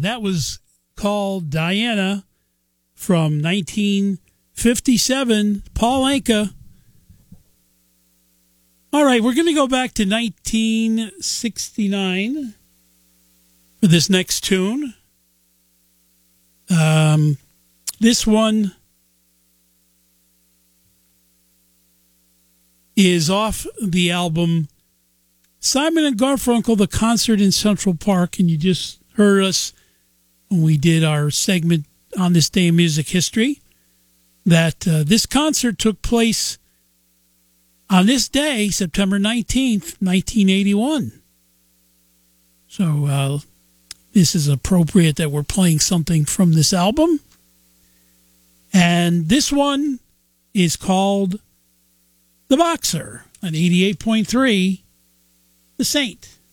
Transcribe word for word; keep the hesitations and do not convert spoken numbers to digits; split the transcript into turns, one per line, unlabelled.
that was called Diana from nineteen fifty-seven, Paul Anka. All right, we're going to go back to nineteen sixty-nine for this next tune. Um, this one is off the album Simon and Garfunkel, The Concert in Central Park, and you just heard us when we did our segment on this day in music history that uh, this concert took place on this day, September nineteenth, nineteen eighty-one. So uh, this is appropriate that we're playing something from this album. And this one is called The Boxer on eighty-eight point three, The Saint.